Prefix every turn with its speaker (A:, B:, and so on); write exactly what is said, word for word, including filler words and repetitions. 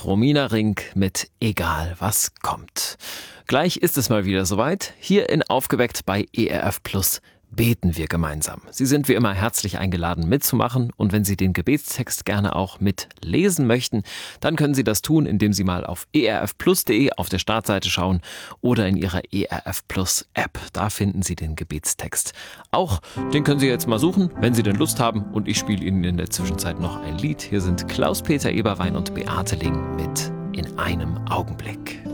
A: Romina Rink mit Egal was kommt. Gleich ist es mal wieder soweit. Hier in Aufgeweckt bei E R F Plus beten wir gemeinsam. Sie sind wie immer herzlich eingeladen mitzumachen und wenn Sie den Gebetstext gerne auch mitlesen möchten, dann können Sie das tun, indem Sie mal auf e r f plus punkt de auf der Startseite schauen oder in Ihrer E R F Plus App. Da finden Sie den Gebetstext. Auch den können Sie jetzt mal suchen, wenn Sie denn Lust haben, und ich spiele Ihnen in der Zwischenzeit noch ein Lied. Hier sind Klaus-Peter Eberwein und Beate Ling mit In einem Augenblick.